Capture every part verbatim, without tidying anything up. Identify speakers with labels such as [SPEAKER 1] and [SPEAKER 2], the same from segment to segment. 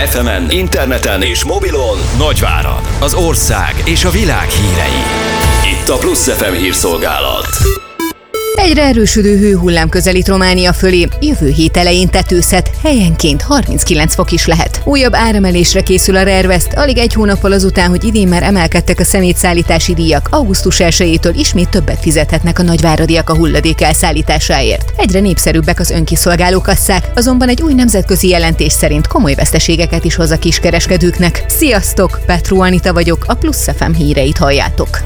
[SPEAKER 1] ef emen, interneten és mobilon Nagyvárad, az ország és a világ hírei. Itt a Plusz ef em hírszolgálat.
[SPEAKER 2] Egyre erősödő hőhullám közelít Románia fölé, jövő hét elején tetőzhet, helyenként harminckilenc fok is lehet. Újabb áremelésre készül a Rervest, alig egy hónappal azután, hogy idén már emelkedtek a szemétszállítási díjak, augusztus elsejétől ismét többet fizethetnek a nagyváradiak a hulladék elszállításáért. Egyre népszerűbbek az önkiszolgáló kasszák, azonban egy új nemzetközi jelentés szerint komoly veszteségeket is hoz a kiskereskedőknek. Sziasztok, Petró Anita vagyok, a Plusz ef em híreit halljátok.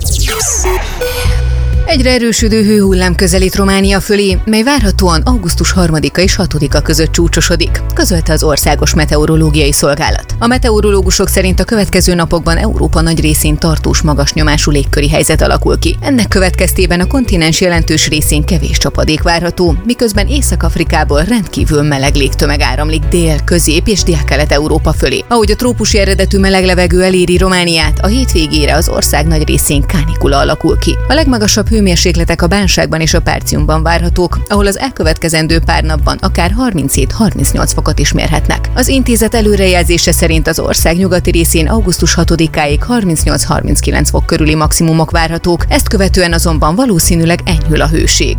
[SPEAKER 2] Egyre erősödő hőhullám közelít Románia fölé, mely várhatóan augusztus harmadika és hatodika között csúcsosodik, közölte az Országos Meteorológiai Szolgálat. A meteorológusok szerint a következő napokban Európa nagy részén tartós magas nyomású légköri helyzet alakul ki. Ennek következtében a kontinens jelentős részén kevés csapadék várható, miközben Észak-Afrikából rendkívül meleg légtömeg áramlik dél, közép és délkelet-Európa fölé. Ahogy a trópusi eredetű meleg levegő eléri Romániát, a hétvégére az ország nagy részén kánikula alakul ki. A legmagasabb hőmérsékletek a Bánságban és a Párciumban várhatók, ahol az elkövetkezendő pár napban akár harminchét-harmincnyolc fokot is mérhetnek. Az intézet előrejelzése szerint az ország nyugati részén augusztus hatodikáig harmincnyolc-harminckilenc fok körüli maximumok várhatók, ezt követően azonban valószínűleg enyhül a hőség.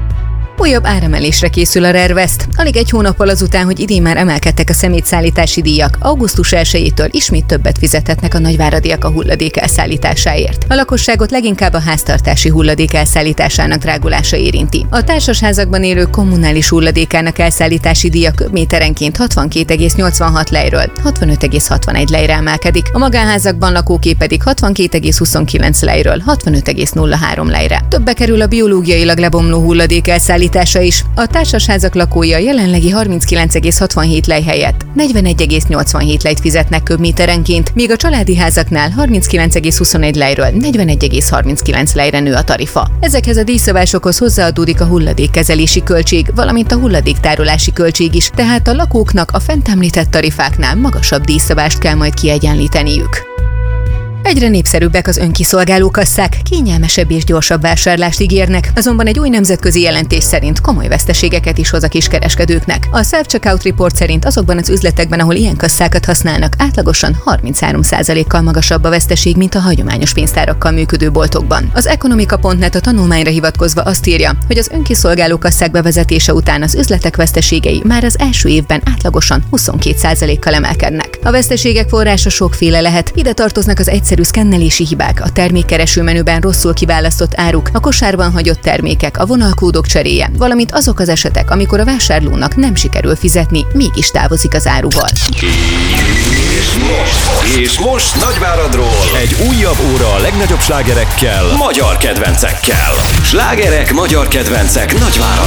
[SPEAKER 2] Újabb áremelésre készül a Rervest. Alig egy hónappal azután, hogy idén már emelkedtek a szemétszállítási díjak, augusztus elsejétől ismét többet fizethetnek a nagyváradiak a hulladék elszállításáért. A lakosságot leginkább a háztartási hulladék elszállításának drágulása érinti. A társasházakban élő kommunális hulladékának elszállítási díja köbméterenként hatvankét egész nyolcvanhat lejről hatvanöt egész hatvanegy lejre emelkedik, a magánházakban lakóké pedig hatvankét egész huszonkilenc lejről hatvanöt egész nulla három lejre. Többe kerül a biológiailag lebomló hulladék elszállítása is. A társasházak lakói a jelenlegi harminckilenc egész hatvanhét lej helyett negyvenegy egész nyolcvanhét lejt fizetnek köbméterenként, míg a családi házaknál harminckilenc egész huszonegy lejről negyvenegy egész harminckilenc lejre nő a tarifa. Ezekhez a díjszabásokhoz hozzáadódik a hulladékkezelési költség, valamint a hulladéktárolási költség is, tehát a lakóknak a fent említett tarifáknál magasabb díjszabást kell majd kiegyenlíteniük. Egyre népszerűbbek az önkiszolgáló kasszák, kényelmesebb és gyorsabb vásárlást ígérnek, azonban egy új nemzetközi jelentés szerint komoly veszteségeket is hoz a kiskereskedőknek. A Self-Checkout Report szerint azokban az üzletekben, ahol ilyen kasszákat használnak, átlagosan harminchárom százalékkal magasabb a veszteség, mint a hagyományos pénztárakkal működő boltokban. Az Economica pont net a tanulmányra hivatkozva azt írja, hogy az önkiszolgáló kasszák bevezetése után az üzletek veszteségei már az első évben átlagosan huszonkét százalékkal emelkednek. A veszteségek forrása sokféle lehet, ide tartoznak az egyszerű szkennelési hibák, a termékkereső menüben rosszul kiválasztott áruk, a kosárban hagyott termékek, a vonalkódok cseréje, valamint azok az esetek, amikor a vásárlónak nem sikerül fizetni, mégis távozik az áruval.
[SPEAKER 1] És most, és most Nagyváradról egy újabb óra a legnagyobb slágerekkel, magyar kedvencekkel. Slágerek, magyar kedvencek Nagyváradon.